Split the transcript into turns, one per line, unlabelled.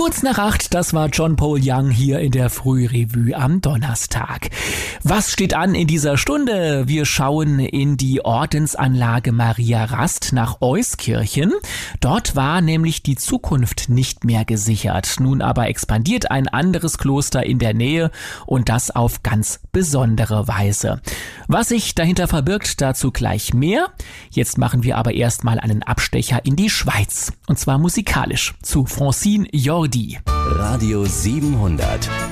Kurz nach 8, das war John Paul Young hier in der Frührevue am Donnerstag. Was steht an in dieser Stunde? Wir schauen in die Ordensanlage Maria Rast nach Euskirchen. Dort war nämlich die Zukunft nicht mehr gesichert. Nun aber expandiert ein anderes Kloster in der Nähe und das auf ganz besondere Weise. Was sich dahinter verbirgt, dazu gleich mehr. Jetzt machen wir aber erstmal einen Abstecher in die Schweiz. Und zwar musikalisch zu Francine Jordi.
Radio 700.